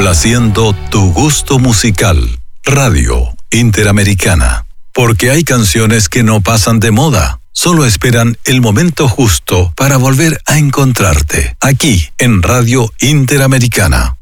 Haciendo tu gusto musical. Radio Interamericana. Porque hay canciones que no pasan de moda. Solo esperan el momento justo para volver a encontrarte. Aquí en Radio Interamericana.